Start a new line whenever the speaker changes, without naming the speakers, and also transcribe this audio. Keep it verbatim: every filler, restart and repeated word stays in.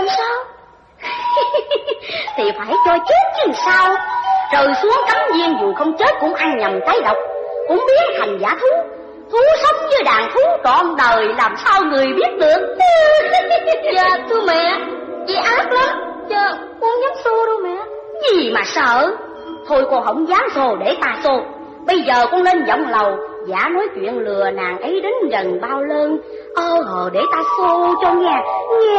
sao? Thì phải cho chết chứ sao? Rơi xuống cấm viên dù không chết cũng ăn nhầm trái độc, cũng biến thành giả thú. Thú sống với đàn thú trọn đời, làm sao người biết được? Dạ thưa mẹ, chị ác lắm. Dạ con dám xô đâu mẹ. Gì mà sợ? Thôi con không dám xô để ta xô. Bây giờ con lên giọng lầu, giả nói chuyện lừa nàng ấy đến gần bao lơn. Ơ hờ để ta xô cho nghe, nghe